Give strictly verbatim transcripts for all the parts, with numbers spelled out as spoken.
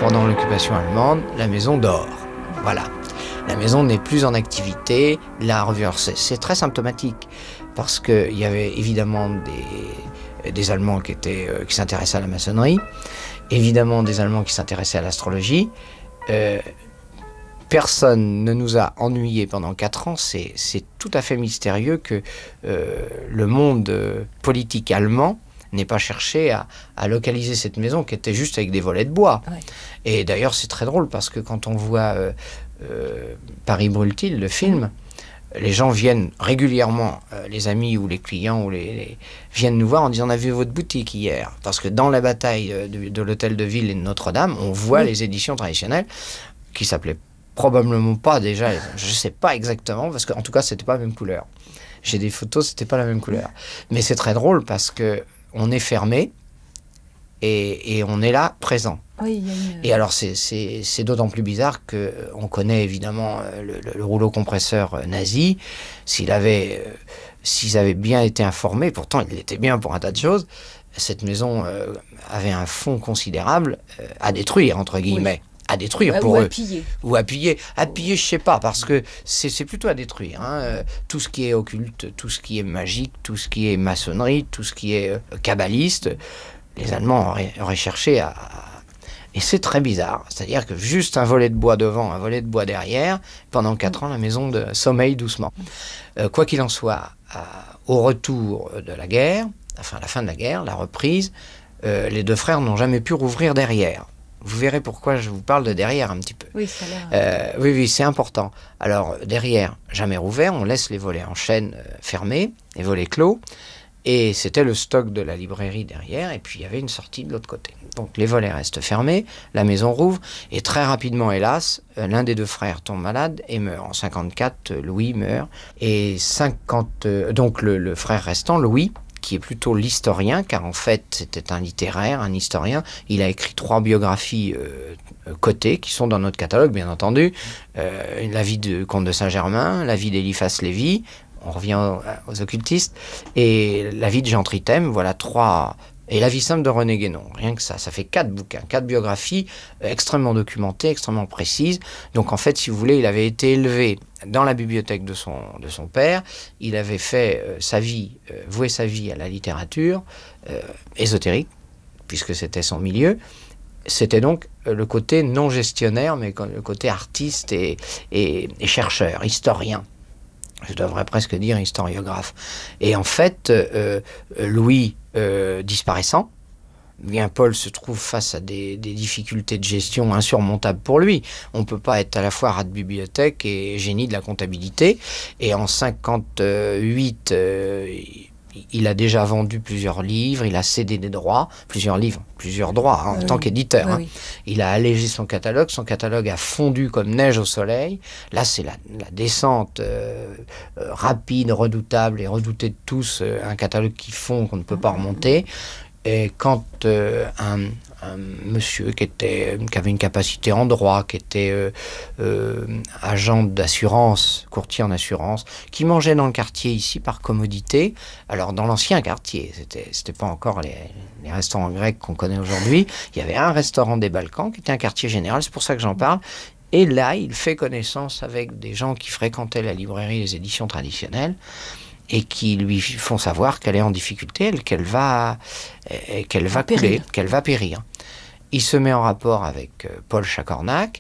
pendant l'occupation allemande, la maison dort. Voilà. La maison n'est plus en activité. La revue, c'est, c'est très symptomatique parce qu'il y avait évidemment des, des Allemands qui, étaient, euh, qui s'intéressaient à la maçonnerie, évidemment des Allemands qui s'intéressaient à l'astrologie. Euh, personne ne nous a ennuyés pendant quatre ans. C'est, c'est tout à fait mystérieux que euh, le monde euh, politique allemand n'ait pas cherché à, à localiser cette maison qui était juste avec des volets de bois. Ouais. Et d'ailleurs, c'est très drôle parce que quand on voit euh, euh, Paris brûle-t-il, le film, mmh. les gens viennent régulièrement, euh, les amis ou les clients ou les, les, viennent nous voir en disant « On a vu votre boutique hier ». Parce que dans la bataille de, de l'hôtel de ville et de Notre-Dame, on voit oui. les éditions traditionnelles qui s'appelaient probablement pas déjà, je ne sais pas exactement, parce qu'en tout cas, c'était pas la même couleur. J'ai des photos, c'était pas la même couleur. Mais c'est très drôle parce que on est fermé et, et on est là, présent. Oui, il y a une... Et alors, c'est, c'est, c'est d'autant plus bizarre qu'on connaît évidemment le, le, le rouleau compresseur nazi. S'il avait, euh, s'ils avaient bien été informés, pourtant il était bien pour un tas de choses, cette maison euh, avait un fonds considérable euh, à détruire, entre guillemets. Oui. À détruire pour ou eux. À piller. Ou à piller. À piller, je sais pas, parce que c'est, c'est plutôt à détruire. Hein. Euh, tout ce qui est occulte, tout ce qui est magique, tout ce qui est maçonnerie, tout ce qui est euh, kabbaliste, les Allemands auraient, auraient cherché à, à... Et c'est très bizarre. C'est-à-dire que juste un volet de bois devant, un volet de bois derrière, pendant quatre ans, la maison de sommeille doucement. Euh, quoi qu'il en soit, à, au retour de la guerre, enfin à la fin de la guerre, la reprise, euh, les deux frères n'ont jamais pu rouvrir derrière. Vous verrez pourquoi je vous parle de derrière un petit peu. Oui, ça a l'air... Euh, oui, oui, c'est important. Alors, derrière, jamais rouvert, on laisse les volets en chaîne euh, fermés, les volets clos, et c'était le stock de la librairie derrière, et puis il y avait une sortie de l'autre côté. Donc, les volets restent fermés, la maison rouvre, et très rapidement, hélas, euh, l'un des deux frères tombe malade et meurt. En cinquante-quatre, euh, Louis meurt, et cinquante... Euh, donc, le, le frère restant, Louis, qui est plutôt l'historien, car en fait, c'était un littéraire, un historien. Il a écrit trois biographies euh, cotées, qui sont dans notre catalogue, bien entendu. Euh, la vie du comte de Saint-Germain, la vie d'Eliphas Lévy, on revient aux, aux occultistes, et la vie de Jean Tritem, voilà trois... Et la vie simple de René Guénon, rien que ça. Ça fait quatre bouquins, quatre biographies euh, extrêmement documentées, extrêmement précises. Donc en fait, si vous voulez, il avait été élevé dans la bibliothèque de son, de son père. Il avait fait euh, sa vie, euh, voué sa vie à la littérature euh, ésotérique, puisque c'était son milieu. C'était donc euh, le côté non gestionnaire, mais le côté artiste et, et, et chercheur, historien. Je devrais presque dire historiographe. Et en fait, euh, Louis euh, disparaissant, bien Paul se trouve face à des, des difficultés de gestion insurmontables pour lui. On ne peut pas être à la fois rat de bibliothèque et génie de la comptabilité. Et en cinquante-huit, euh, il a déjà vendu plusieurs livres, il a cédé des droits, plusieurs livres, plusieurs droits hein, en oui, tant qu'éditeur. Oui, hein. oui. Il a allégé son catalogue, son catalogue a fondu comme neige au soleil. Là, c'est la, la descente euh, euh, rapide, redoutable et redoutée de tous, euh, un catalogue qui fond, qu'on ne peut pas remonter. Et quand euh, un, un monsieur qui, était, qui avait une capacité en droit, qui était euh, euh, agent d'assurance, courtier en assurance, qui mangeait dans le quartier ici par commodité, alors dans l'ancien quartier, c'était, c'était pas encore les, les restaurants grecs qu'on connaît aujourd'hui, il y avait un restaurant des Balkans qui était un quartier général, c'est pour ça que j'en parle. Et là, il fait connaissance avec des gens qui fréquentaient la librairie des éditions traditionnelles, et qui lui font savoir qu'elle est en difficulté, qu'elle va, qu'elle va couler, qu'elle va périr. Il se met en rapport avec Paul Chacornac,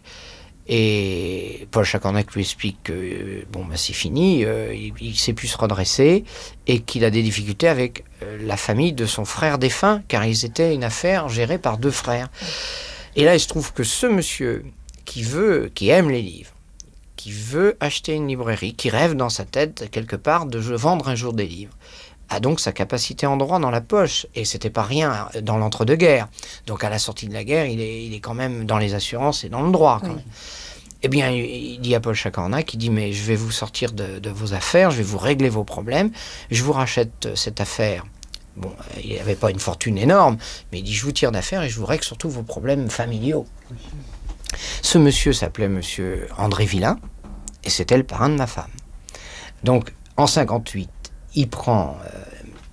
et Paul Chacornac lui explique que bon, bah, c'est fini, euh, il ne sait plus se redresser, et qu'il a des difficultés avec euh, la famille de son frère défunt, car ils étaient une affaire gérée par deux frères. Et là, il se trouve que ce monsieur qui veut, qui aime les livres, qui veut acheter une librairie, qui rêve dans sa tête, quelque part, de vendre un jour des livres, a donc sa capacité en droit dans la poche. Et c'était pas rien dans l'entre-deux-guerres. Donc à la sortie de la guerre, il est, il est quand même dans les assurances et dans le droit. Quand oui. même. Eh bien, il dit à Paul Chacornac, il dit, mais je vais vous sortir de, de vos affaires, je vais vous régler vos problèmes, je vous rachète cette affaire. Bon, il n'avait pas une fortune énorme, mais il dit, je vous tire d'affaires et je vous règle surtout vos problèmes familiaux. Oui. Ce monsieur s'appelait monsieur André Villain, et c'était le parrain de ma femme. Donc, en cinquante-huit, il prend, euh,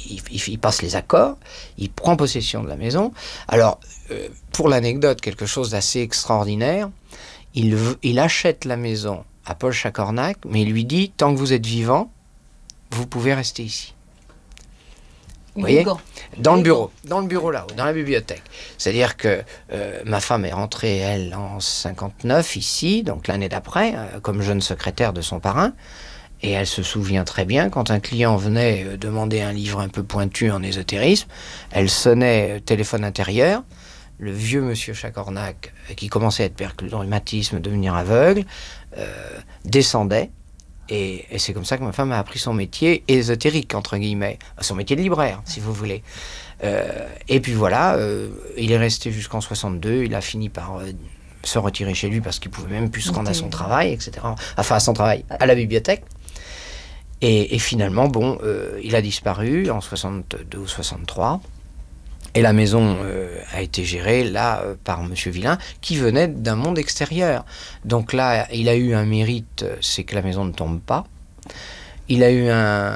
il, il, il passe les accords, il prend possession de la maison. Alors, euh, pour l'anecdote, quelque chose d'assez extraordinaire, il, il achète la maison à Paul Chacornac, mais il lui dit, tant que vous êtes vivant, vous pouvez rester ici. Vous voyez, dans le bureau, dans le bureau là-haut, dans la bibliothèque. C'est-à-dire que euh, ma femme est rentrée, elle, en cinquante-neuf, ici, donc l'année d'après, euh, comme jeune secrétaire de son parrain. Et elle se souvient très bien, quand un client venait euh, demander un livre un peu pointu en ésotérisme, elle sonnait euh, téléphone intérieur. Le vieux monsieur Chacornac, euh, qui commençait à être perclus dans le rhumatisme, devenir aveugle, euh, descendait. Et, et c'est comme ça que ma femme a appris son métier ésotérique, entre guillemets, son métier de libraire, si vous voulez. Euh, et puis voilà, euh, il est resté jusqu'en soixante-deux, il a fini par euh, se retirer chez lui parce qu'il pouvait même plus se rendre à son travail, et cetera. Enfin, à son travail, à la bibliothèque. Et, et finalement, bon, euh, il a disparu en soixante-deux ou soixante-trois. Et la maison euh, a été gérée, là, euh, par Monsieur Villain, qui venait d'un monde extérieur. Donc là, il a eu un mérite, c'est que la maison ne tombe pas. Il a eu un,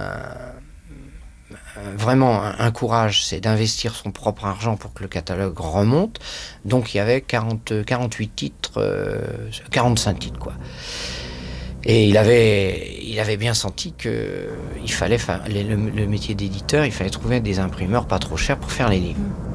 un vraiment un, un courage, c'est d'investir son propre argent pour que le catalogue remonte. Donc il y avait quarante, quarante-huit titres, euh, quarante-cinq titres, quoi. Et il avait, il avait bien senti qu'il fallait, le, le métier d'éditeur, il fallait trouver des imprimeurs pas trop chers pour faire les livres.